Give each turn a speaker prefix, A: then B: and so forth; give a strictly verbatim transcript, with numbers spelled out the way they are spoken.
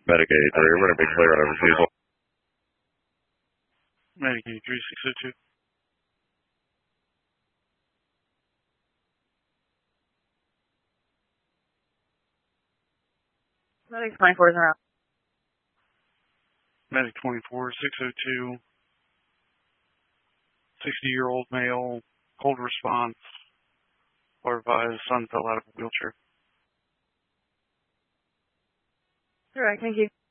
A: Medic eighty-three, we're going to be clear on a refusal.
B: Medic eighty-three, six oh two.
C: Medic twenty-four is around.
B: Medic twenty-four, six oh two. sixty-year-old male, cold response, or advised son fell out of a wheelchair.
C: All right, thank you.